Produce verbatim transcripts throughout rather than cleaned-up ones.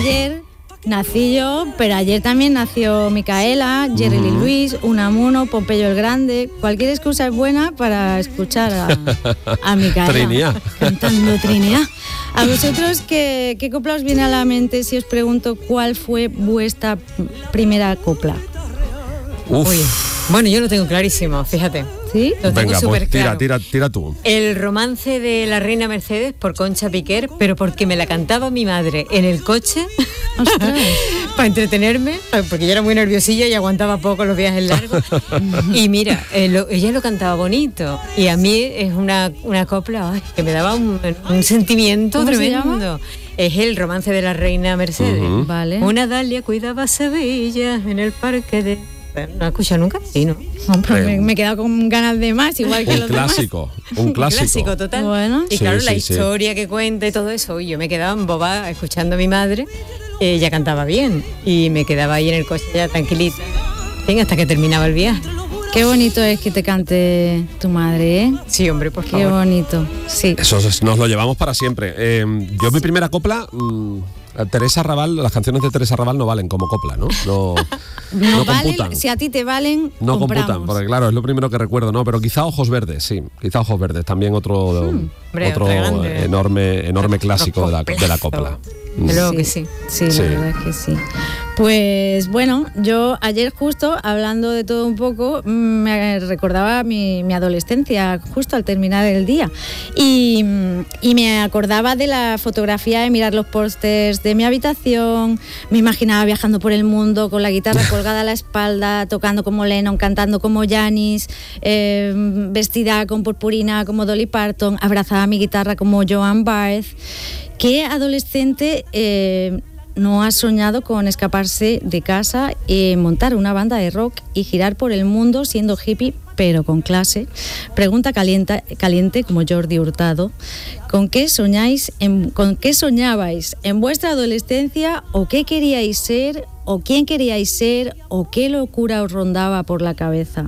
ayer nací yo, pero ayer también nació Micaela, Jerry Lee Lewis, Unamuno, Pompeyo el Grande. Cualquier excusa es buena para escuchar a, a Micaela Trinidad. cantando Trinidad. ¿A vosotros qué, qué copla os viene a la mente si os pregunto cuál fue vuestra primera copla? Uf. Oye, bueno, yo lo tengo clarísimo, fíjate. ¿Sí? Lo tengo Venga, súper pues tira, claro. tira, tira tú. El romance de la reina Mercedes por Concha Piquer, pero porque me la cantaba mi madre en el coche para entretenerme, porque yo era muy nerviosilla y aguantaba poco los viajes largos. Y mira, eh, lo, ella lo cantaba bonito y a mí es una, una copla ay, que me daba un, un sentimiento ¿Cómo tremendo. se llama? Es el romance de la reina Mercedes. Uh-huh. Vale. Una Dalia cuidaba Sevilla en el parque de... ¿No has escuchado nunca? Sí, ¿no? Hombre, me, me he quedado con ganas de más, igual que Un los clásico, un clásico. Un clásico total. Bueno. Y Sí, claro, sí, la sí. historia que cuenta y todo eso, y yo me quedaba embobada escuchando a mi madre. Ella cantaba bien y me quedaba ahí en el coche ya tranquilita, bien, hasta que terminaba el viaje. Qué bonito es que te cante tu madre, ¿eh? Sí, hombre, por Qué favor. bonito, sí. Eso es- nos lo llevamos para siempre. Eh, yo mi primera copla, mmm, Teresa Raval, las canciones de Teresa Raval no valen como copla, ¿no? No, No, no vale, computan. si a ti te valen, No compramos. computan, porque claro, es lo primero que recuerdo, ¿no? Pero quizá Ojos Verdes, sí, quizá Ojos Verdes, también otro, Hombre, otro otra grande. enorme, enorme clásico de la, de la coplazo. copla. De luego que sí. Sí, Sí. la verdad es que sí. Pues bueno, yo ayer justo, hablando de todo un poco, me recordaba mi, mi adolescencia, justo al terminar el día. Y, y me acordaba de la fotografía de mirar los pósters de mi habitación, me imaginaba viajando por el mundo con la guitarra colgada a la espalda, tocando como Lennon, cantando como Janis, eh, vestida con purpurina como Dolly Parton, abrazada a mi guitarra como Joan Baez. ¿Qué adolescente eh, no ha soñado con escaparse de casa, eh, montar una banda de rock y girar por el mundo siendo hippie, pero con clase? Pregunta caliente, caliente como Jordi Hurtado. ¿Con qué soñáis, en, con qué soñabais en vuestra adolescencia, o qué queríais ser, o quién queríais ser, o qué locura os rondaba por la cabeza?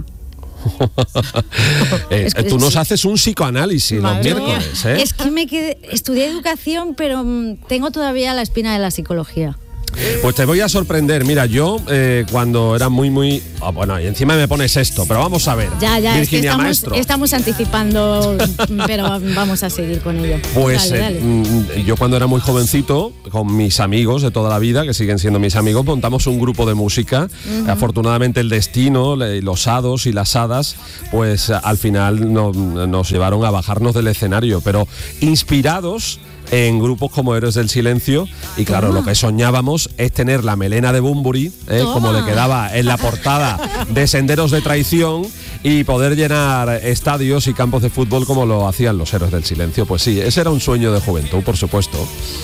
Eh, Es que- tú nos sí. haces un psicoanálisis Madre los mía. miércoles, ¿eh? Es que me quedé, estudié educación, pero mm, tengo todavía la espina de la psicología. Pues te voy a sorprender. Mira, yo eh, cuando era muy, muy... ah, bueno, y encima me pones esto, pero vamos a ver. Ya, ya, es que Virginia estamos, Maestro. estamos anticipando, pero vamos a seguir con ello. Pues Dale, eh, dale. mm, yo cuando era muy jovencito, con mis amigos de toda la vida, que siguen siendo mis amigos, montamos un grupo de música. Afortunadamente el destino, le- los hados y las hadas, pues a- al final no- nos llevaron a bajarnos del escenario, pero inspirados en grupos como Héroes del Silencio. Y claro, Toma. lo que soñábamos es tener la melena de Bunbury, ¿eh? como Toma. le quedaba en la portada de Senderos de Traición, y poder llenar estadios y campos de fútbol como lo hacían los Héroes del Silencio. Pues sí, ese era un sueño de juventud, por supuesto.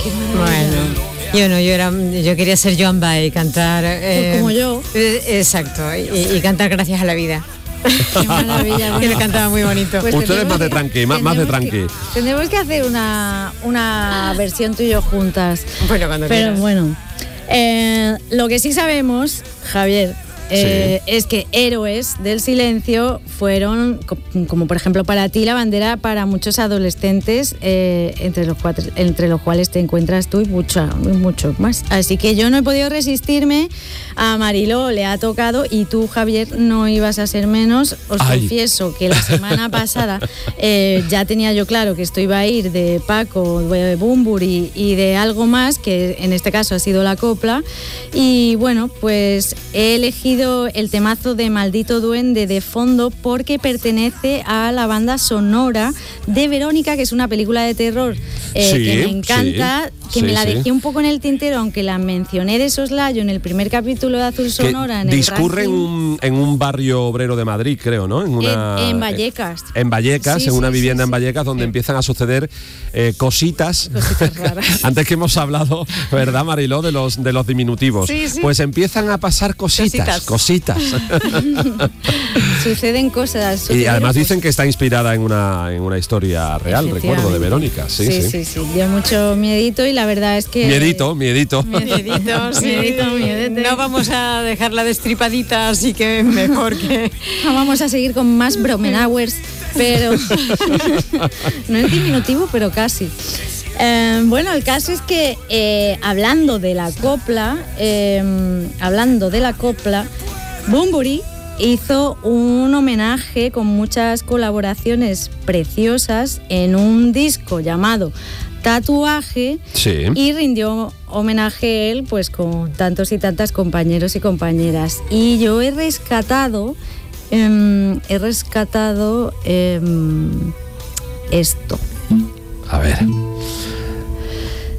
Bueno, yo no, yo era, yo quería ser Joan Baez y cantar. eh, como yo. eh, exacto, y, y cantar Gracias a la Vida. Qué maravilla. Que bueno. lo cantaba muy bonito. Pues Ustedes tendremos más de que- tranqui, más- más de tendremos tranqui. que- Tendremos que hacer una, una versión tú y yo juntas. Bueno, cuando Pero quieras. bueno, eh, lo que sí sabemos, Javier, eh, es que Héroes del Silencio fueron, co- como por ejemplo para ti, la bandera para muchos adolescentes, eh, entre, los cuatro, entre los cuales te encuentras tú y mucha- muchos más. Así que yo no he podido resistirme. A Mariló le ha tocado y tú, Javier, no ibas a ser menos. Os Ay. confieso que la semana pasada eh, ya tenía yo claro que esto iba a ir de Paco, de Bunbury y de algo más, que en este caso ha sido la copla. Y bueno, pues he elegido el temazo de Maldito Duende de fondo porque pertenece a la banda sonora de Verónica, que es una película de terror eh, Sí, que me encanta, sí, que me sí, la sí. dejé un poco en el tintero, aunque la mencioné de soslayo en el primer capítulo de Azul Que Sonora. En el discurre en ranking. un, en un barrio obrero de Madrid, creo, ¿no? En, una, En- en Vallecas. En Vallecas, Sí, en una sí, vivienda sí, en Vallecas, donde sí. empiezan a suceder eh, cositas. Cositas raras. Antes que hemos hablado, ¿verdad, Mariló? De los, de los diminutivos. Sí, sí. Pues empiezan a pasar cositas, cositas. Suceden cosas. Y suceden además cosas. dicen que está inspirada en una, en una historia real, recuerdo, de Verónica. Sí, sí, sí. sí, sí. Dio mucho miedito y la verdad es que... Miedito, miedito. Miedito, sí. Miedito, miedete. No vamos a dejarla destripadita, así que mejor que... No, vamos a seguir con más Bromenauers, pero... no en diminutivo, pero casi. Eh, bueno, el caso es que eh, hablando de la copla, eh, hablando de la copla, Bunbury hizo un homenaje con muchas colaboraciones preciosas en un disco llamado Tatuaje, sí. y rindió homenaje él pues con tantos y tantas compañeros y compañeras. Y yo he rescatado, eh, he rescatado eh, esto. A ver.